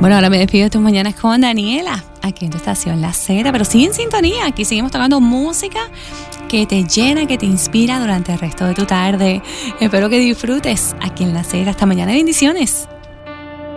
Bueno, ahora me despido de tus mañanas con Daniela, aquí en tu estación La Z, pero sigue en sintonía, aquí seguimos tocando música que te llena, que te inspira durante el resto de tu tarde. Espero que disfrutes aquí en La Z. Hasta mañana, bendiciones.